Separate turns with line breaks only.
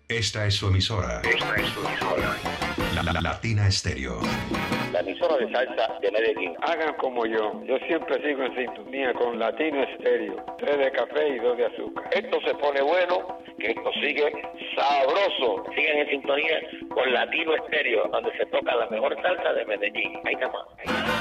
Esta es su emisora. Latina Estéreo.
La emisora de salsa de Medellín.
Hagan como yo siempre sigo en sintonía con Latino Estéreo. 3 de café y 2 de azúcar.
Esto se pone bueno, que esto sigue sabroso. Sigan en sintonía con Latino Estéreo, donde se toca la mejor salsa de Medellín. Ahí nada más.